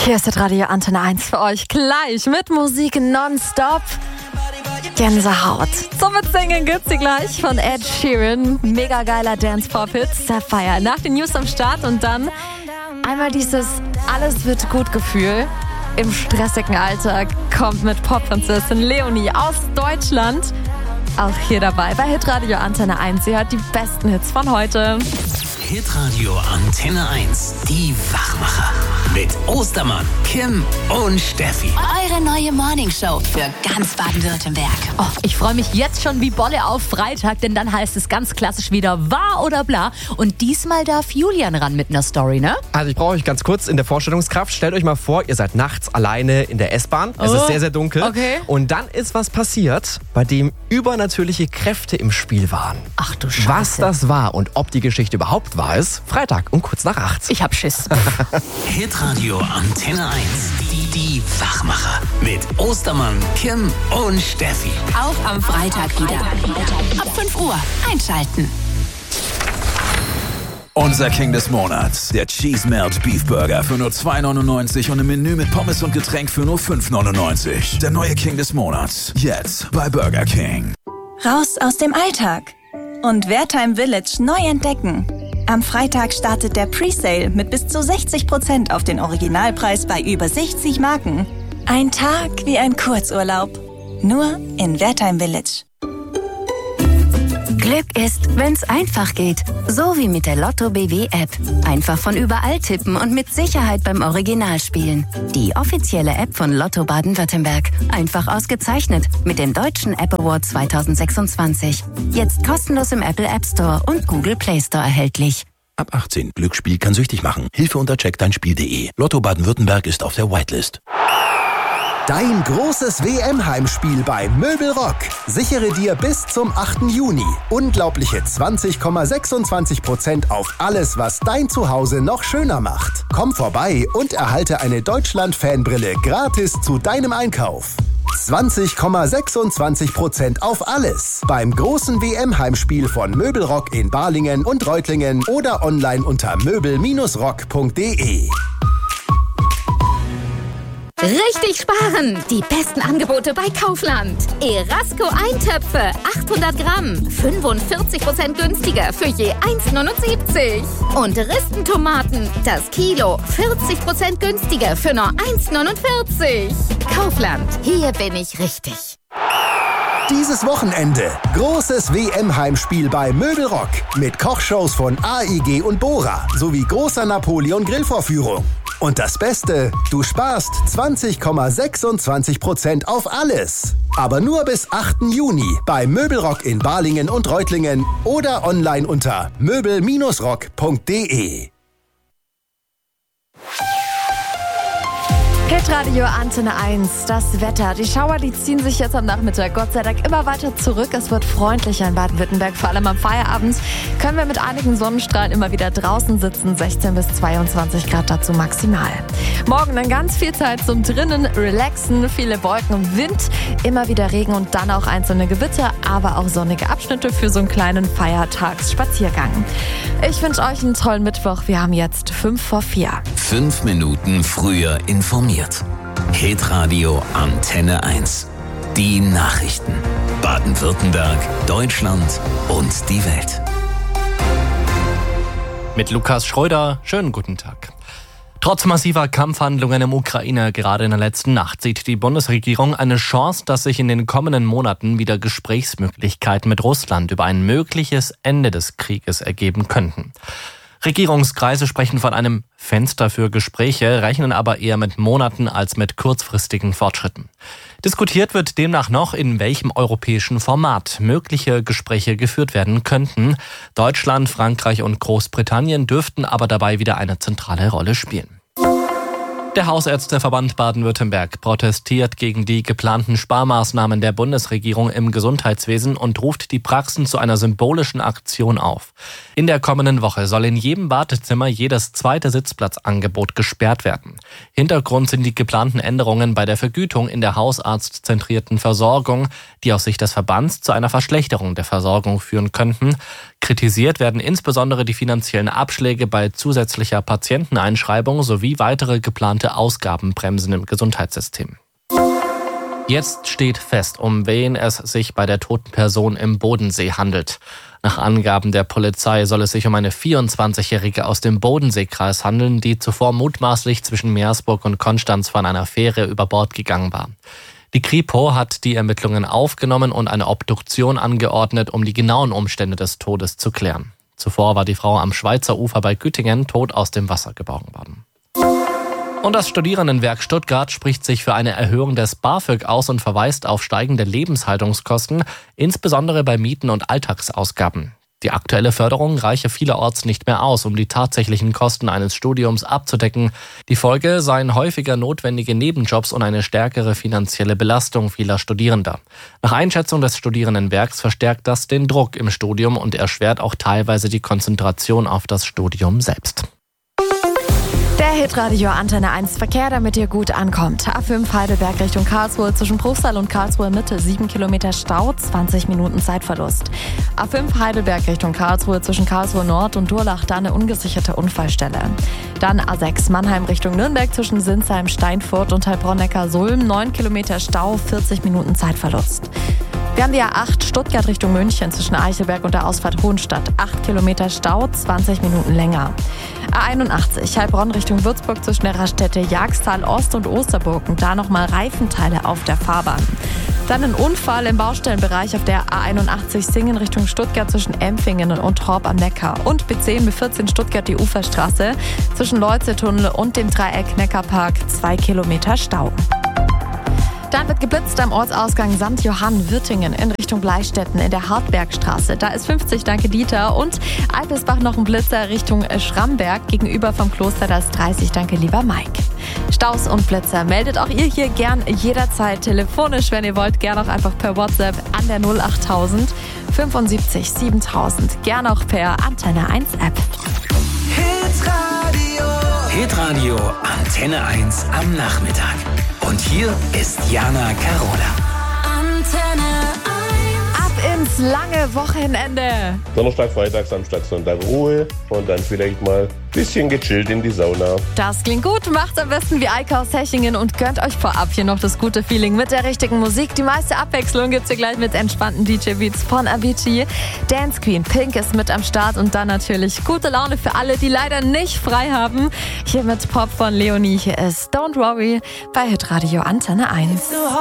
Hier ist das Radio Antenne 1 für euch gleich mit Musik nonstop. Gänsehaut. Zum Mitsingen gibt's sie gleich von Ed Sheeran. Mega geiler Dance-Pop-Hit, Sapphire. Nach den News am Start und dann einmal dieses Alles wird gut Gefühl im stressigen Alltag kommt mit Popprinzessin Leonie aus Deutschland. Auch hier dabei bei Hitradio Antenne 1. Sie hört die besten Hits von heute. Hitradio Antenne 1, die Wachmacher. Mit Ostermann, Kim und Steffi. Eure neue Morningshow für ganz Baden-Württemberg. Oh, ich freue mich jetzt schon wie Bolle auf Freitag, denn dann heißt es ganz klassisch wieder wahr oder bla. Und diesmal darf Julian ran mit einer Story, ne? Also ich brauche euch ganz kurz in der Vorstellungskraft. Stellt euch mal vor, ihr seid nachts alleine in der S-Bahn. Es ist sehr, sehr dunkel. Okay. Und dann ist was passiert, bei dem übernatürliche Kräfte im Spiel waren. Ach du Scheiße. Was das war und ob die Geschichte überhaupt wahr ist, Freitag um kurz nach 8. Ich hab Schiss. Hitradio Antenne 1, die Wachmacher. Mit Ostermann, Kim und Steffi. Auch am Freitag wieder. Ab 5 Uhr einschalten. Unser King des Monats, der Cheese Melt Beef Burger für nur 2,99 und ein Menü mit Pommes und Getränk für nur 5,99. Der neue King des Monats, jetzt bei Burger King. Raus aus dem Alltag und Wertheim Village neu entdecken. Am Freitag startet der Presale mit bis zu 60% auf den Originalpreis bei über 60 Marken. Ein Tag wie ein Kurzurlaub. Nur in Wertheim Village. Glück ist, wenn's einfach geht. So wie mit der Lotto BW-App. Einfach von überall tippen und mit Sicherheit beim Original spielen. Die offizielle App von Lotto Baden-Württemberg. Einfach ausgezeichnet mit dem Deutschen App Award 2026. Jetzt kostenlos im Apple App Store und Google Play Store erhältlich. Ab 18. Glücksspiel kann süchtig machen. Hilfe unter checkdeinspiel.de. Lotto Baden-Württemberg ist auf der Whitelist. Dein großes WM-Heimspiel bei Möbelrock. Sichere dir bis zum 8. Juni unglaubliche 20,26% auf alles, was dein Zuhause noch schöner macht. Komm vorbei und erhalte eine Deutschland-Fanbrille gratis zu deinem Einkauf. 20,26% auf alles. Beim großen WM-Heimspiel von Möbelrock in Balingen und Reutlingen oder online unter möbel-rock.de. Richtig sparen! Die besten Angebote bei Kaufland. Erasco Eintöpfe, 800 Gramm, 45% günstiger für je 1,79. Und Ristentomaten, das Kilo, 40% günstiger für nur 1,49. Kaufland, hier bin ich richtig. Dieses Wochenende großes WM-Heimspiel bei Möbelrock mit Kochshows von AIG und Bora sowie großer Napoleon-Grillvorführung. Und das Beste, du sparst 20,26% auf alles. Aber nur bis 8. Juni bei Möbelrock in Balingen und Reutlingen oder online unter möbel-rock.de. Hitradio Antenne 1, das Wetter. Die Schauer, die ziehen sich jetzt am Nachmittag Gott sei Dank immer weiter zurück. Es wird freundlicher in Baden-Württemberg, vor allem am Feierabend können wir mit einigen Sonnenstrahlen immer wieder draußen sitzen. 16 bis 22 Grad dazu maximal. Morgen dann ganz viel Zeit zum drinnen relaxen, viele Wolken und Wind, immer wieder Regen und dann auch einzelne Gewitter, aber auch sonnige Abschnitte für so einen kleinen Feiertagsspaziergang. Ich wünsche euch einen tollen Mittwoch. Wir haben jetzt 5:04. 5 Minuten früher informiert. Hitradio Antenne 1. Die Nachrichten. Baden-Württemberg, Deutschland und die Welt. Mit Lukas Schröder, schönen guten Tag. Trotz massiver Kampfhandlungen im Ukraine gerade in der letzten Nacht sieht die Bundesregierung eine Chance, dass sich in den kommenden Monaten wieder Gesprächsmöglichkeiten mit Russland über ein mögliches Ende des Krieges ergeben könnten. Regierungskreise sprechen von einem Fenster für Gespräche, rechnen aber eher mit Monaten als mit kurzfristigen Fortschritten. Diskutiert wird demnach noch, in welchem europäischen Format mögliche Gespräche geführt werden könnten. Deutschland, Frankreich und Großbritannien dürften aber dabei wieder eine zentrale Rolle spielen. Der Hausärzteverband Baden-Württemberg protestiert gegen die geplanten Sparmaßnahmen der Bundesregierung im Gesundheitswesen und ruft die Praxen zu einer symbolischen Aktion auf. In der kommenden Woche soll in jedem Wartezimmer jedes zweite Sitzplatzangebot gesperrt werden. Hintergrund sind die geplanten Änderungen bei der Vergütung in der hausarztzentrierten Versorgung, die aus Sicht des Verbands zu einer Verschlechterung der Versorgung führen könnten. Kritisiert werden insbesondere die finanziellen Abschläge bei zusätzlicher Patienteneinschreibung sowie weitere geplante versuchte Ausgabenbremsen im Gesundheitssystem. Jetzt steht fest, um wen es sich bei der toten Person im Bodensee handelt. Nach Angaben der Polizei soll es sich um eine 24-Jährige aus dem Bodenseekreis handeln, die zuvor mutmaßlich zwischen Meersburg und Konstanz von einer Fähre über Bord gegangen war. Die Kripo hat die Ermittlungen aufgenommen und eine Obduktion angeordnet, um die genauen Umstände des Todes zu klären. Zuvor war die Frau am Schweizer Ufer bei Güttingen tot aus dem Wasser geborgen worden. Und das Studierendenwerk Stuttgart spricht sich für eine Erhöhung des BAföG aus und verweist auf steigende Lebenshaltungskosten, insbesondere bei Mieten und Alltagsausgaben. Die aktuelle Förderung reiche vielerorts nicht mehr aus, um die tatsächlichen Kosten eines Studiums abzudecken. Die Folge seien häufiger notwendige Nebenjobs und eine stärkere finanzielle Belastung vieler Studierender. Nach Einschätzung des Studierendenwerks verstärkt das den Druck im Studium und erschwert auch teilweise die Konzentration auf das Studium selbst. Der Hitradio Antenne 1 Verkehr, damit ihr gut ankommt. A5 Heidelberg Richtung Karlsruhe zwischen Bruchsal und Karlsruhe Mitte 7 Kilometer Stau, 20 Minuten Zeitverlust. A5 Heidelberg Richtung Karlsruhe zwischen Karlsruhe Nord und Durlach, da eine ungesicherte Unfallstelle. Dann A6 Mannheim Richtung Nürnberg zwischen Sinsheim, Steinfurt und Heilbronn-Neckar-Sulm, 9 Kilometer Stau, 40 Minuten Zeitverlust. Wir haben die A8 Stuttgart Richtung München zwischen Eichelberg und der Ausfahrt Hohenstadt. 8 Kilometer Stau, 20 Minuten länger. A81 Heilbronn Richtung Würzburg zwischen der Raststätte Jagstal Ost und Osterburg. Und da nochmal Reifenteile auf der Fahrbahn. Dann ein Unfall im Baustellenbereich auf der A81 Singen Richtung Stuttgart zwischen Empfingen und Horb am Neckar. Und B10 B14 Stuttgart die Uferstraße zwischen Leuze-Tunnel und dem Dreieck Neckarpark. 2 Kilometer Stau. Dann wird geblitzt am Ortsausgang St. Johann Würtingen in Richtung Bleistetten in der Hartbergstraße. Da ist 50, danke Dieter. Und Alpesbach noch ein Blitzer Richtung Schramberg gegenüber vom Kloster, da ist 30, danke lieber Mike. Staus und Blitzer meldet auch ihr hier gern jederzeit telefonisch, wenn ihr wollt, gern auch einfach per WhatsApp an der 08000 75 7000. Gern auch per Antenne 1 App. Hitradio Antenne 1 am Nachmittag. Und hier ist Jana Carola. Antenne 1. Ab ins lange Wochenende. Donnerstag, Freitag, Samstag, Sonntag Ruhe und dann vielleicht mal ein bisschen gechillt in die Sauna. Das klingt gut. Macht's am besten wie Eike aus Hechingen und gönnt euch vorab hier noch das gute Feeling mit der richtigen Musik. Die meiste Abwechslung gibt's hier gleich mit entspannten DJ-Beats von Avicii. Dance Queen, Pink ist mit am Start und dann natürlich gute Laune für alle, die leider nicht frei haben. Hier mit Pop von Leonie. Hier ist Don't Worry bei Hitradio Antenne 1.